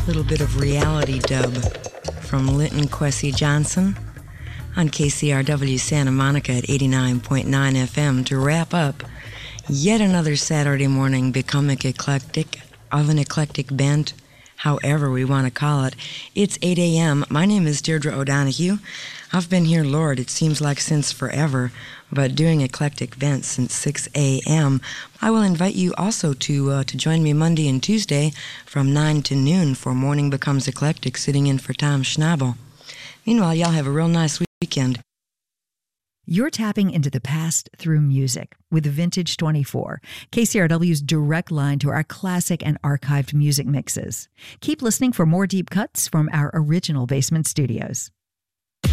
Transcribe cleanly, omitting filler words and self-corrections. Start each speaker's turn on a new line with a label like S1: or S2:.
S1: Little bit of reality dub from Linton Kwesi Johnson on KCRW Santa Monica at 89.9 FM to wrap up yet another Saturday morning becoming eclectic of an eclectic bent, however we want to call it. It's 8 a.m. My name is Deirdre O'Donoghue. I've been here, Lord, it seems like since forever, but doing eclectic bents since 6 a.m. I will invite you also to join me Monday and Tuesday from 9 to noon for Morning Becomes Eclectic, sitting in for Tom Schnabel. Meanwhile, y'all have a real nice weekend.
S2: You're tapping into the past through music with Vintage 24, KCRW's direct line to our classic and archived music mixes. Keep listening for more deep cuts from our original basement studios.